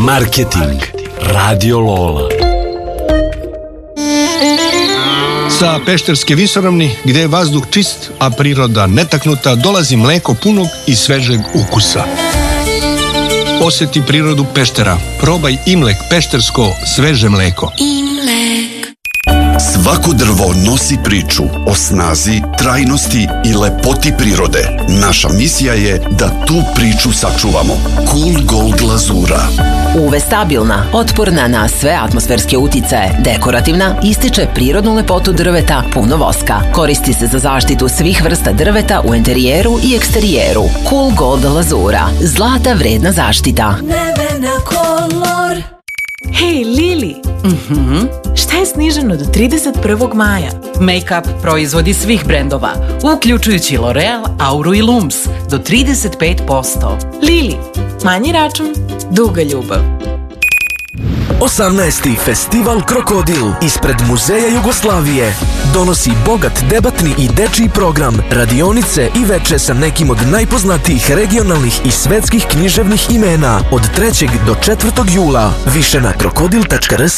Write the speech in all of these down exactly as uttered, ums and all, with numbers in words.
Marketing Radio Lola. Sa Pešterske visoravni, gde je vazduh čist, a priroda netaknuta, dolazi mleko punog i svežeg ukusa. Osjeti prirodu Peštera. Probaj Imlek peštersko sveže mleko. Imlek. Svako drvo nosi priču o snazi, trajnosti i lepoti prirode. Naša misija je da tu priču sačuvamo. Cool Gold glazura. U ve stabilna, otporna na sve atmosferske uticaje, dekorativna, ističe prirodnu lepotu drveta, puno voska. Koristi se za zaštitu svih vrsta drveta u interijeru i eksterijeru. Cool Gold glazura. Zlata vredna zaštita. Nevena kolor. Hej, Lili! Mhm. Šta je sniženo do trideset prvog maja? Make-up proizvodi svih brendova, uključujući L'Oreal, Auru i Lums, do trideset pet posto. Lili, manji račun, duga ljubav. osamnaesti Festival Krokodil ispred Muzeja Jugoslavije donosi bogat debatni i dečiji program, radionice i veče sa nekim od najpoznatijih regionalnih i svetskih književnih imena od trećeg do četvrtog jula. Više na krokodil tačka r s.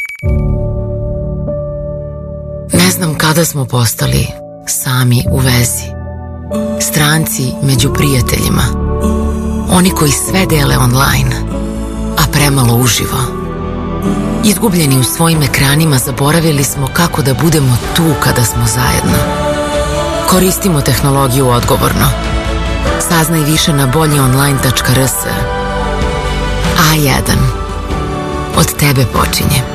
Ne znam kada smo postali sami u vezi. Stranci među prijateljima. Oni koji sve dele online, a premalo uživo. Izgubljeni u svojim ekranima, zaboravili smo kako da budemo tu kada smo zajedno. Koristimo tehnologiju odgovorno. Saznaj više na bolji online tačka r s. A jedan. Od tebe počinje.